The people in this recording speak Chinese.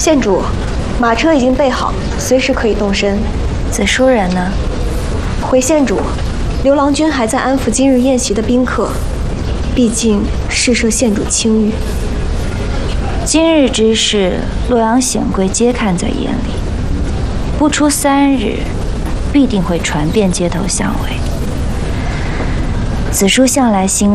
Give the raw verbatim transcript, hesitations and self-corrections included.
县主，马车已经备好，随时可以动身。 子舒人呢？ 回县主，刘郎君还在安抚今日宴席的宾客，毕竟是涉县主清誉。 今日之事，洛阳显贵皆看在眼里，不出三日，必定会传遍街头巷尾。子舒向来心